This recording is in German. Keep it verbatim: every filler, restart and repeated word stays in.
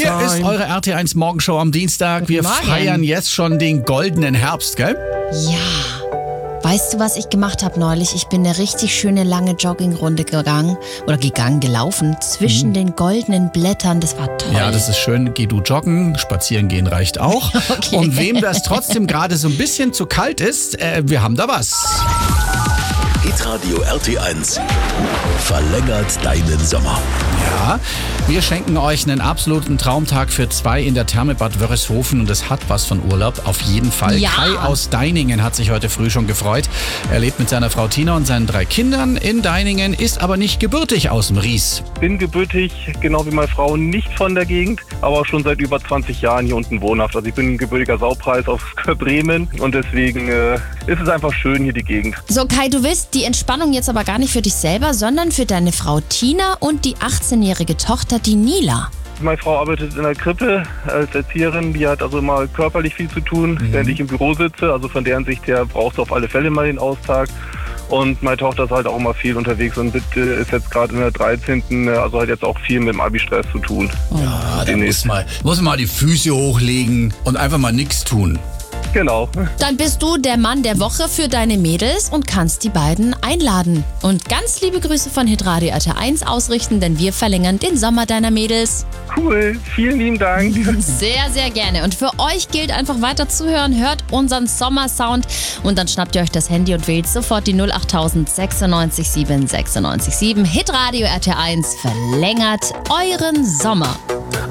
Hier ist eure R T eins Morgenshow am Dienstag. Wir Morgen. feiern jetzt schon den goldenen Herbst, gell? Ja. Weißt du, was ich gemacht habe neulich? Ich bin eine richtig schöne lange Joggingrunde gegangen oder gegangen, gelaufen zwischen mhm. den goldenen Blättern. Das war toll. Ja, das ist schön. Geh du joggen, spazieren gehen reicht auch. Okay. Und wem das trotzdem gerade so ein bisschen zu kalt ist, äh, wir haben da was. Hitradio R T eins verlängert deinen Sommer. Ja, wir schenken euch einen absoluten Traumtag für zwei in der Therme Bad Wörishofen und es hat was von Urlaub, auf jeden Fall. Ja. Kai aus Deiningen hat sich heute früh schon gefreut. Er lebt mit seiner Frau Tina und seinen drei Kindern in Deiningen, ist aber nicht gebürtig aus dem Ries. Bin gebürtig, genau wie meine Frau, nicht von der Gegend, aber schon seit über zwanzig Jahren hier unten wohnhaft. Also ich bin ein gebürtiger Saupreis aus Bremen und deswegen äh, ist es einfach schön hier die Gegend. So Kai, du willst die Entspannung jetzt aber gar nicht für dich selber, sondern für deine Frau Tina und die achtzehnjährige Tochter, die Nila. Meine Frau arbeitet in der Krippe als Erzieherin, die hat also immer körperlich viel zu tun, mhm. während ich im Büro sitze. Also von deren Sicht her brauchst du auf alle Fälle mal den Austag. Und meine Tochter ist halt auch immer viel unterwegs und ist jetzt gerade in der dreizehnten Also hat jetzt auch viel mit dem Abi-Stress zu tun. Ja, da muss man, muss man mal die Füße hochlegen und einfach mal nichts tun. Genau. Dann bist du der Mann der Woche für deine Mädels und kannst die beiden einladen. Und ganz liebe Grüße von Hitradio R T eins ausrichten, denn wir verlängern den Sommer deiner Mädels. Cool, vielen lieben Dank. Sehr, sehr gerne. Und für euch gilt einfach weiter zuhören, hört unseren Sommersound und dann schnappt ihr euch das Handy und wählt sofort die null acht tausend sechsundneunzig sieben sechsundneunzig sieben. Hitradio R T eins verlängert euren Sommer.